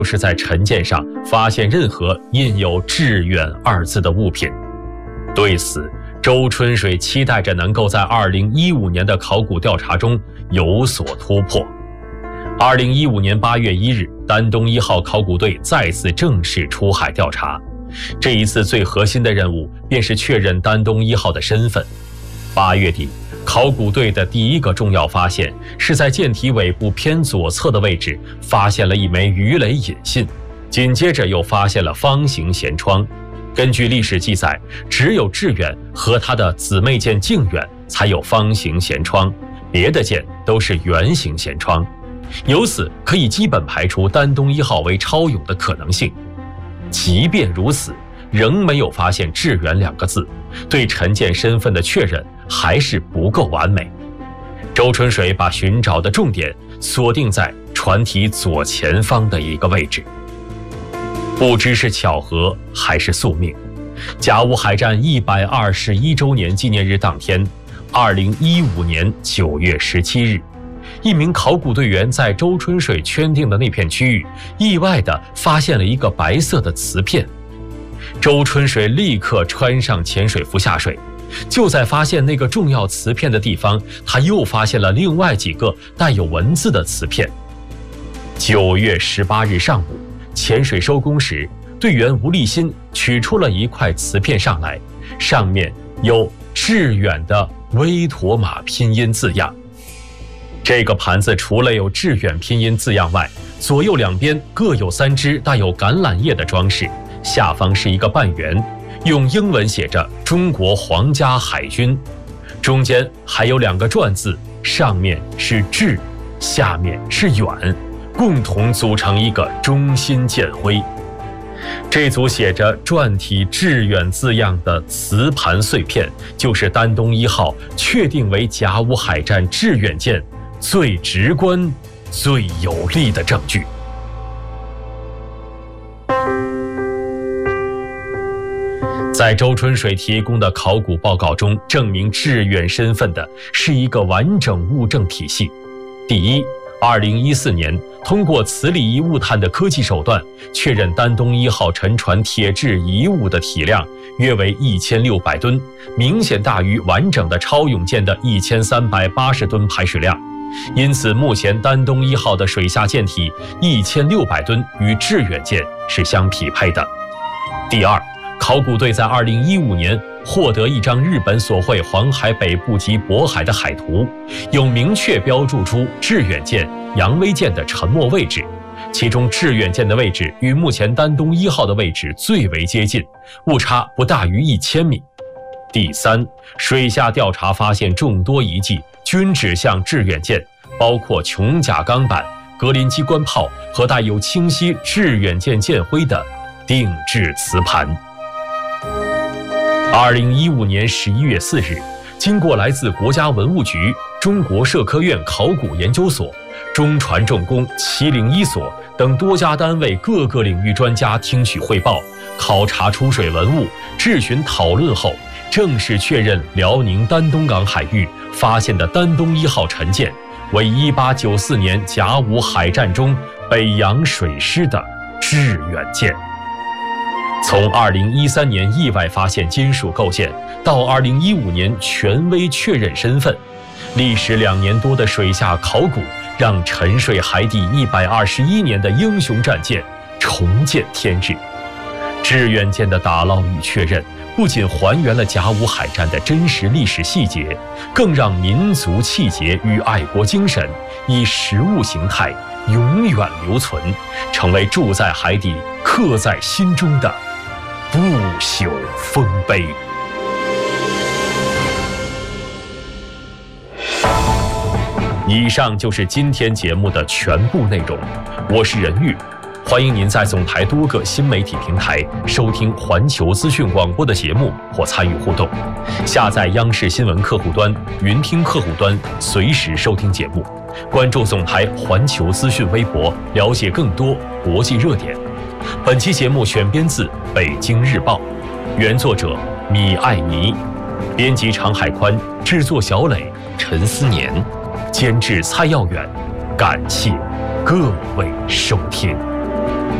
是在陈舰上发现任何印有致远2字的物品。对此，周春水期待着能够在2015年的考古调查中有所突破。2015年8月1日，丹东1号考古队再次正式出海调查。这一次最核心的任务便是确认丹东1号的身份。8月底，考古队的第一个重要发现是在舰体尾部偏左侧的位置发现了一枚鱼雷引信，紧接着又发现了方形舷窗。根据历史记载，只有致远和他的姊妹舰靖远才有方形舷窗，别的舰都是圆形舷窗。由此可以基本排除丹东1号为超勇的可能性。即便如此，仍没有发现致远2个字，对陈舰身份的确认还是不够完美。周春水把寻找的重点锁定在船体左前方的一个位置。不知是巧合还是宿命，甲午海战121周年纪念日当天，2015年9月17日，一名考古队员在周春水圈定的那片区域，意外地发现了一个白色的瓷片。周春水立刻穿上潜水服下水，就在发现那个重要瓷片的地方，他又发现了另外几个带有文字的瓷片。9月18日上午，潜水收工时，队员吴立新取出了一块瓷片上来，上面有致远的威妥玛拼音字样。这个盘子除了有致远拼音字样外，左右两边各有3只带有橄榄叶的装饰，下方是一个半圆，用英文写着中国皇家海军，中间还有2个篆字，上面是致，下面是远，共同组成一个中心舰徽。这组写着篆体致远字样的瓷盘碎片，就是丹东1号确定为甲午海战致远舰最直观、最有力的证据。在周春水提供的考古报告中，证明致远身份的是一个完整物证体系。第一，2014年通过磁力仪物探的科技手段，确认丹东1号沉船铁质遗物的体量约为1600吨，明显大于完整的超勇舰的1380吨排水量。因此，目前丹东1号的水下舰体1600吨与致远舰是相匹配的。第二，考古队在2015年获得一张日本所绘黄海北部及渤海的海图，有明确标注出致远舰、扬威舰的沉没位置，其中致远舰的位置与目前丹东1号的位置最为接近，误差不大于1000米。第三，水下调查发现众多遗迹均指向致远舰，包括琼甲钢板、格林机关炮和带有清晰致远舰舰徽的定制瓷盘。2015年11月4日，经过来自国家文物局、中国社科院考古研究所、中船重工701所等多家单位各个领域专家听取汇报、考察出水文物、质询讨论后，正式确认辽宁丹东港海域发现的丹东1号沉舰为1894年甲午海战中北洋水师的致远舰。从2013年意外发现金属构件到2015年权威确认身份，历时2年多的水下考古，让沉睡海底121年的英雄战舰重见天日。致远舰的打捞与确认，不仅还原了甲午海战的真实历史细节，更让民族气节与爱国精神以实物形态永远留存，成为住在海底、刻在心中的不朽丰碑。以上就是今天节目的全部内容，我是任玉，欢迎您在总台多个新媒体平台收听环球资讯广播的节目或参与互动，下载央视新闻客户端、云听客户端，随时收听节目。关注总台环球资讯微博，了解更多国际热点。本期节目选编自《北京日报》，原作者米艾妮，编辑常海宽，制作小磊、陈思年，监制蔡耀远。感谢各位收听。